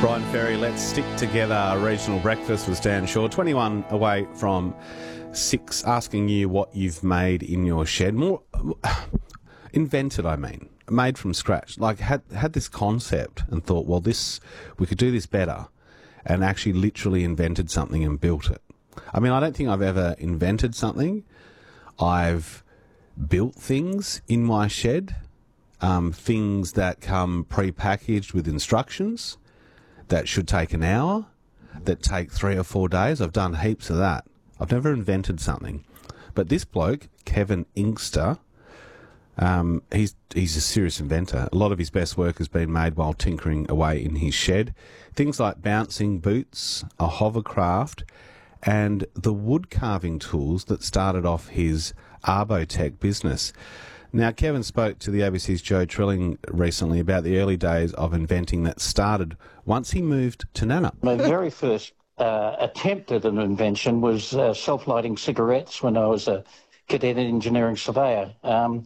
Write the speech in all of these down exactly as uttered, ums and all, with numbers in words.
Brian Ferry, let's stick together. A regional breakfast with Dan Shaw, twenty-one away from six, asking you what you've made in your shed. More invented, I mean, made from scratch. Like had had this concept and thought, well, this we could do this better, and actually literally invented something and built it. I mean, I don't think I've ever invented something. I've built things in my shed, um, things that come pre-packaged with instructions that should take an hour, that take three or four days. I've done heaps of that. I've never invented something. But this bloke, Kevin Inkster, um, he's he's a serious inventor. A lot of his best work has been made while tinkering away in his shed. Things like bouncing boots, a hovercraft, and the wood carving tools that started off his Arbotech business. Now, Kevin spoke to the A B C's Joe Trilling recently about the early days of inventing that started once he moved to Nannup. My very first uh, attempt at an invention was uh, self-lighting cigarettes when I was a cadet engineering surveyor. Um,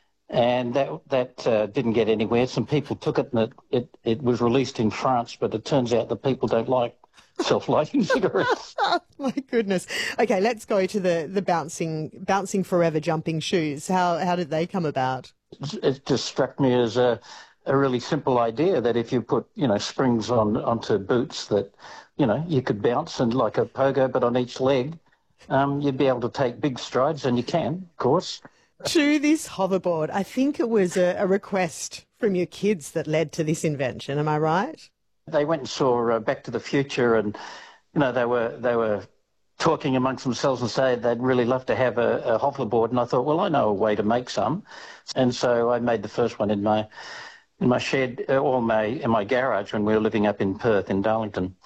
and that that uh, didn't get anywhere. Some people took it and it, it, it was released in France, but it turns out that people don't like self-lighting cigarettes. My goodness. Okay, let's go to the, the bouncing bouncing forever jumping shoes. How how did they come about? It just struck me as a, a really simple idea that if you put, you know, springs on onto boots that, you know, you could bounce and like a pogo but on each leg, um, you'd be able to take big strides, and you can, of course. To this hoverboard, I think it was a, a request from your kids that led to this invention, am I right? They went and saw uh, Back to the Future, and you know they were they were talking amongst themselves and saying they'd really love to have a, a hoverboard. And I thought, well, I know a way to make some, and so I made the first one in my in my shed uh, or my in my garage when we were living up in Perth in Darlington.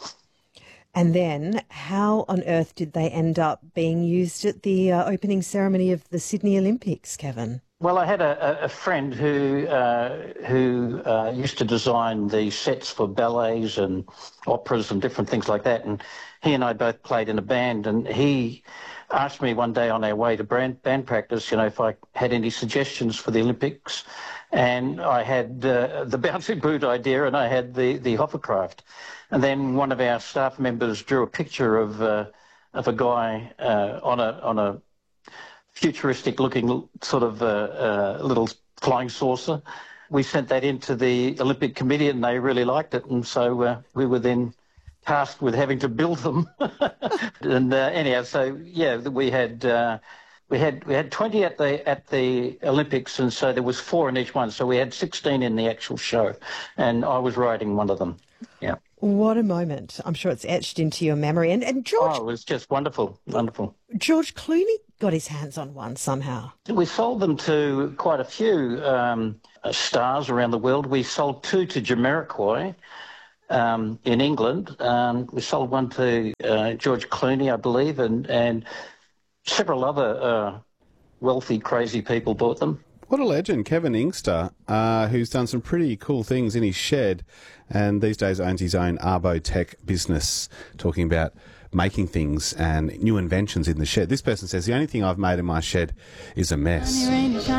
And then, how on earth did they end up being used at the uh, opening ceremony of the Sydney Olympics, Kevin? Well, I had a, a friend who uh, who uh, used to design the sets for ballets and operas and different things like that, and he and I both played in a band, and he asked me one day on our way to band, band practice, you know, if I had any suggestions for the Olympics, and I had uh, the bouncing boot idea and I had the, the hovercraft. And then one of our staff members drew a picture of uh, of a guy uh, on a on a futuristic-looking sort of uh, uh, little flying saucer. We sent that into the Olympic Committee, and they really liked it, and so uh, we were then tasked with having to build them. and uh, anyhow, so yeah, we had uh, we had we had twenty at the at the Olympics, and so there was four in each one. So we had sixteen in the actual show, and I was riding one of them. Yeah. What a moment. I'm sure it's etched into your memory. And, and George... Oh, it was just wonderful, wonderful. George Clooney got his hands on one somehow. We sold them to quite a few um, stars around the world. We sold two to Jamiroquai um, in England. Um, we sold one to uh, George Clooney, I believe, and, and several other uh, wealthy, crazy people bought them. What a legend, Kevin Inkster, uh, who's done some pretty cool things in his shed and these days owns his own Arbotech business, talking about making things and new inventions in the shed. This person says, the only thing I've made in my shed is a mess.